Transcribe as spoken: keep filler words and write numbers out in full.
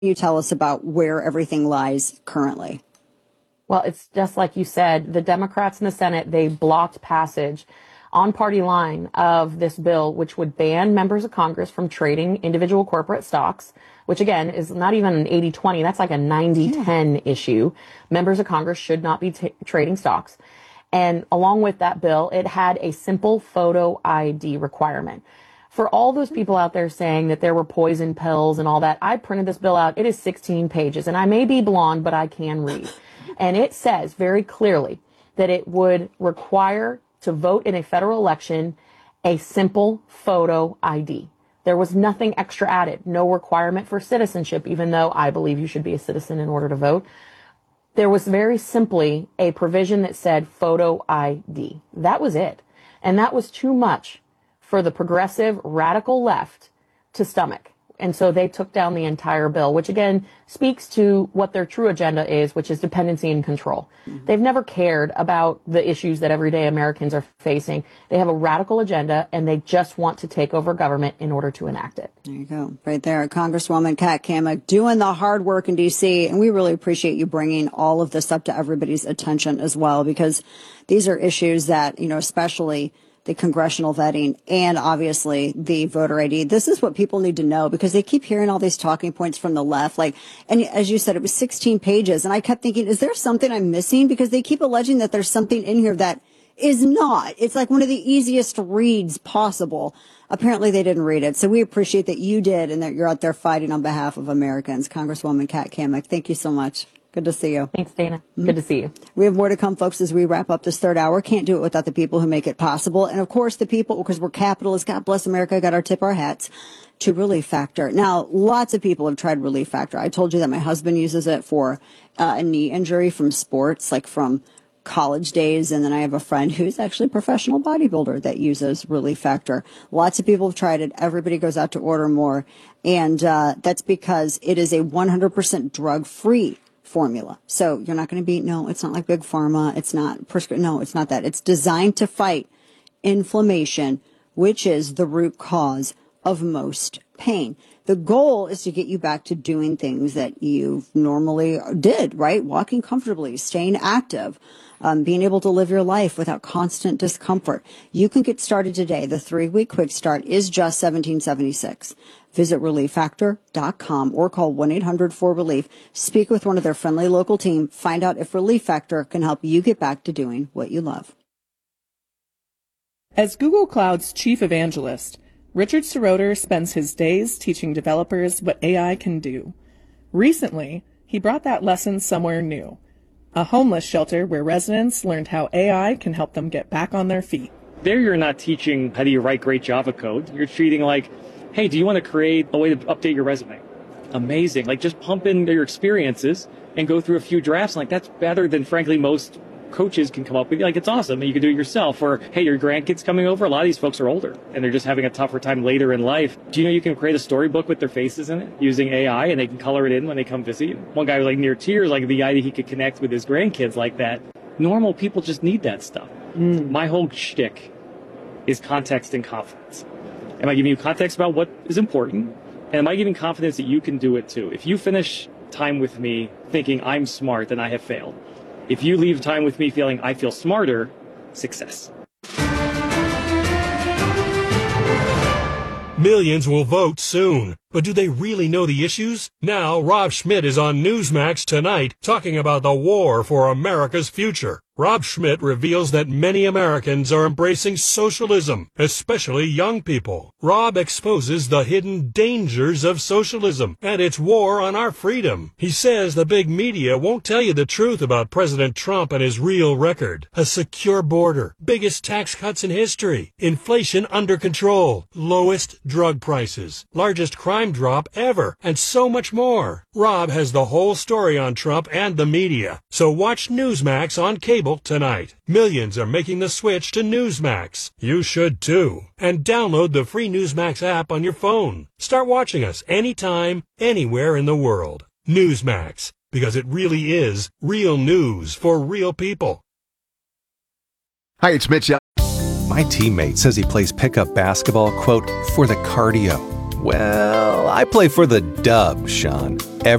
you tell us about where everything lies currently? Well, it's just like you said, the Democrats in the Senate, they blocked passage on party line of this bill, which would ban members of Congress from trading individual corporate stocks, which again is not even an eighty twenty. That's like a ninety ten yeah. issue. Members of Congress should not be t- trading stocks. And along with that bill, it had a simple photo I D requirement. For all those people out there saying that there were poison pills and all that, I printed this bill out. It is sixteen pages, and I may be blonde, but I can read. And it says very clearly that it would require to vote in a federal election a simple photo I D. There was nothing extra added, no requirement for citizenship, even though I believe you should be a citizen in order to vote. There was very simply a provision that said photo I D. That was it. And that was too much for the progressive radical left to stomach. And so they took down the entire bill, which again speaks to what their true agenda is, which is dependency and control. Mm-hmm. They've never cared about the issues that everyday Americans are facing. They have a radical agenda, and they just want to take over government in order to enact it. There you go. Right there. Congresswoman Kat Cammack doing the hard work in D C. And we really appreciate you bringing all of this up to everybody's attention as well, because these are issues that, you know, especially the congressional vetting and obviously the voter I D. This is what people need to know, because they keep hearing all these talking points from the left. Like, and as you said, it was sixteen pages. And I kept thinking, is there something I'm missing? Because they keep alleging that there's something in here that is not. It's like one of the easiest reads possible. Apparently they didn't read it. So we appreciate that you did and that you're out there fighting on behalf of Americans. Congresswoman Kat Cammack, thank you so much. Good to see you. Thanks, Dana. Mm-hmm. Good to see you. We have more to come, folks, as we wrap up this third hour. Can't do it without the people who make it possible. And, of course, the people, because we're capitalists, God bless America, got our tip our hats to Relief Factor. Now, lots of people have tried Relief Factor. I told you that my husband uses it for uh, a knee injury from sports, like from college days. And then I have a friend who's actually a professional bodybuilder that uses Relief Factor. Lots of people have tried it. Everybody goes out to order more. And uh, that's because it is a one hundred percent drug-free formula. So you're not going to be, no, it's not like Big Pharma. It's not prescri- No, it's not that. It's designed to fight inflammation, which is the root cause of most pain. The goal is to get you back to doing things that you normally did, right? Walking comfortably, staying active, um, being able to live your life without constant discomfort. You can get started today. The three-week quick start is just seventeen seventy-six. Visit relief factor dot com or call one eight hundred four relief. Speak with one of their friendly local team. Find out if Relief Factor can help you get back to doing what you love. As Google Cloud's chief evangelist, Richard Seroter spends his days teaching developers what A I can do. Recently, he brought that lesson somewhere new, a homeless shelter where residents learned how A I can help them get back on their feet. There you're not teaching how do you write great Java code. You're treating like, hey, do you want to create a way to update your resume? Amazing. Like, just pump in your experiences and go through a few drafts. Like, that's better than, frankly, most coaches can come up with. Like, it's awesome, and you can do it yourself. Or, hey, your grandkids coming over. A lot of these folks are older, and they're just having a tougher time later in life. Do you know you can create a storybook with their faces in it using A I, and they can color it in when they come visit you? One guy was like near tears, like the idea he could connect with his grandkids like that. Normal people just need that stuff. Mm. My whole shtick is context and confidence. Am I giving you context about what is important? And am I giving confidence that you can do it too? If you finish time with me thinking I'm smart, then I have failed. If you leave time with me feeling I feel smarter, success. Millions will vote soon. But do they really know the issues? Now, Rob Schmidt is on Newsmax tonight talking about the war for America's future. Rob Schmidt reveals that many Americans are embracing socialism, especially young people. Rob exposes the hidden dangers of socialism and its war on our freedom. He says the big media won't tell you the truth about President Trump and his real record. A secure border, biggest tax cuts in history, inflation under control, lowest drug prices, largest crime drop ever, and so much more. Rob has the whole story on Trump and the media. So watch Newsmax on cable tonight. Millions are making the switch to Newsmax. You should too. And download the free Newsmax app on your phone. Start watching us anytime, anywhere in the world. Newsmax, because it really is real news for real people. Hi, it's Mitch. My teammate says he plays pickup basketball, quote, for the cardio. Well, I play for the Dub, Sean.